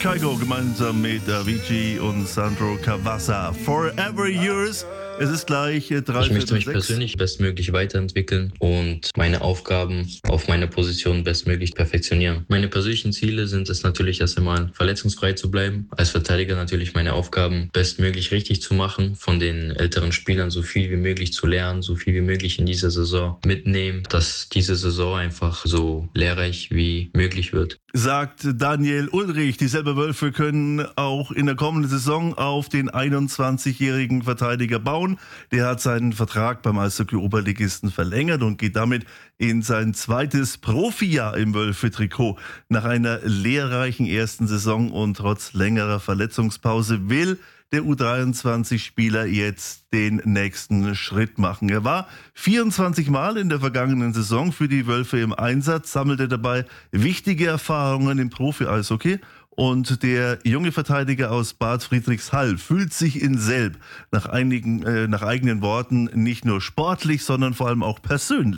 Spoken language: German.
Kygo gemeinsam mit Avicii und Sandro Cavazza. Forever Yours. Es ist gleich Ich möchte mich 3:06. persönlich bestmöglich weiterentwickeln und meine Aufgaben auf meiner Position bestmöglich perfektionieren. Meine persönlichen Ziele sind es natürlich erst einmal, verletzungsfrei zu bleiben. Als Verteidiger natürlich meine Aufgaben bestmöglich richtig zu machen, von den älteren Spielern so viel wie möglich zu lernen, so viel wie möglich in dieser Saison mitnehmen, dass diese Saison einfach so lehrreich wie möglich wird. Sagt Daniel Ulrich. Dieselbe Wölfe können auch in der kommenden Saison auf den 21-jährigen Verteidiger bauen. Der hat seinen Vertrag beim Eishockey-Oberligisten verlängert und geht damit in sein zweites Profijahr im Wölfe-Trikot. Nach einer lehrreichen ersten Saison und trotz längerer Verletzungspause will der U23-Spieler jetzt den nächsten Schritt machen. Er war 24 Mal in der vergangenen Saison für die Wölfe im Einsatz, sammelte dabei wichtige Erfahrungen im Profi-Eishockey. Und der junge Verteidiger aus Bad Friedrichshall fühlt sich in Selb nach eigenen Worten nicht nur sportlich, sondern vor allem auch persönlich